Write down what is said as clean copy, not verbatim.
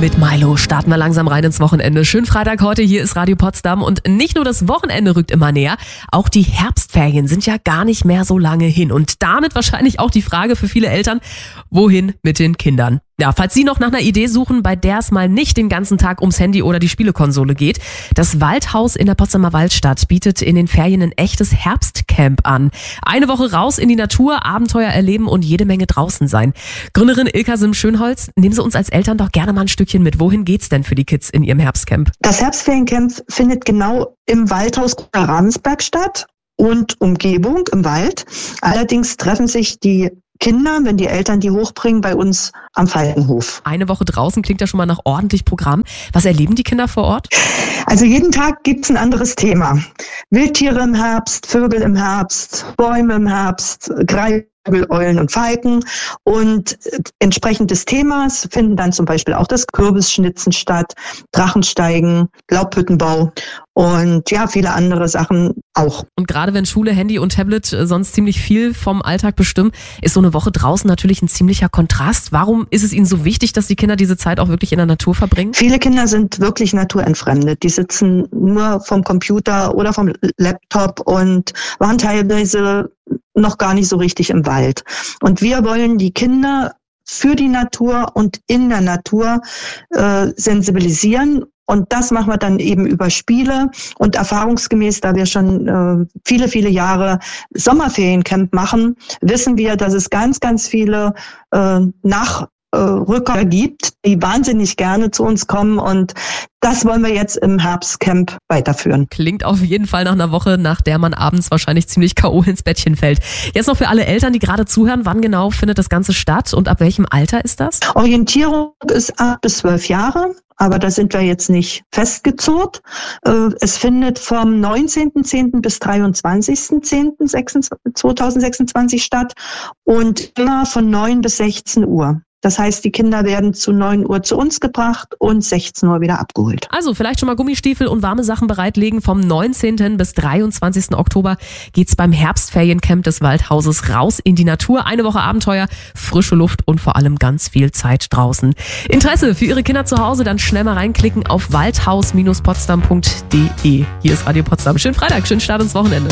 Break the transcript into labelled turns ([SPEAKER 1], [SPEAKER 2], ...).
[SPEAKER 1] Mit Milo starten wir langsam rein ins Wochenende. Schönen Freitag heute, hier ist Radio Potsdam und nicht nur das Wochenende rückt immer näher, auch die Herbstferien sind ja gar nicht mehr so lange hin und damit wahrscheinlich auch die Frage für viele Eltern, wohin mit den Kindern? Ja, falls Sie noch nach einer Idee suchen, bei der es mal nicht den ganzen Tag ums Handy oder die Spielekonsole geht, das Waldhaus in der Potsdamer Waldstadt bietet in den Ferien ein echtes Herbstcamp an. Eine Woche raus in die Natur, Abenteuer erleben und jede Menge draußen sein. Gründerin Ilka Simm-Schönholz, nehmen Sie uns als Eltern doch gerne mal ein Stückchen mit. Wohin geht's denn für die Kids in Ihrem Herbstcamp?
[SPEAKER 2] Das Herbstferiencamp findet genau im Waldhaus Ravensberg statt und Umgebung im Wald. Allerdings treffen sich die Kinder, wenn die Eltern die hochbringen, bei uns am Falkenhof.
[SPEAKER 1] Eine Woche draußen klingt ja schon mal nach ordentlich Programm. Was erleben die Kinder vor Ort?
[SPEAKER 2] Also jeden Tag gibt's ein anderes Thema. Wildtiere im Herbst, Vögel im Herbst, Bäume im Herbst, Greifvögel, Eulen und Falken. Und entsprechend des Themas finden dann zum Beispiel auch das Kürbisschnitzen statt, Drachensteigen, Laubhüttenbau und ja, viele andere Sachen auch.
[SPEAKER 1] Und gerade wenn Schule, Handy und Tablet sonst ziemlich viel vom Alltag bestimmen, ist so eine Woche draußen natürlich ein ziemlicher Kontrast. Warum ist es Ihnen so wichtig, dass die Kinder diese Zeit auch wirklich in der Natur verbringen?
[SPEAKER 2] Viele Kinder sind wirklich naturentfremdet. Die sitzen nur vom Computer oder vom Laptop und waren teilweise noch gar nicht so richtig im Wald. Und wir wollen die Kinder für die Natur und in der Natur sensibilisieren. Und das machen wir dann eben über Spiele und erfahrungsgemäß, da wir schon viele, viele Jahre Sommerferiencamp machen, wissen wir, dass es ganz, ganz viele Nachrücker gibt, die wahnsinnig gerne zu uns kommen und das wollen wir jetzt im Herbstcamp weiterführen.
[SPEAKER 1] Klingt auf jeden Fall nach einer Woche, nach der man abends wahrscheinlich ziemlich K.O. ins Bettchen fällt. Jetzt noch für alle Eltern, die gerade zuhören, wann genau findet das Ganze statt und ab welchem Alter ist das?
[SPEAKER 2] Orientierung ist 8 bis 12 Jahre. Aber da sind wir jetzt nicht festgezurrt. Es findet vom 19.10. bis 23.10.2026 statt und immer von 9 bis 16 Uhr. Das heißt, die Kinder werden zu 9 Uhr zu uns gebracht und 16 Uhr wieder abgeholt.
[SPEAKER 1] Also vielleicht schon mal Gummistiefel und warme Sachen bereitlegen. Vom 19. bis 23. Oktober geht's beim Herbstferiencamp des Waldhauses raus in die Natur. Eine Woche Abenteuer, frische Luft und vor allem ganz viel Zeit draußen. Interesse für Ihre Kinder zu Hause? Dann schnell mal reinklicken auf waldhaus-potsdam.de. Hier ist Radio Potsdam. Schönen Freitag, schönen Start ins Wochenende.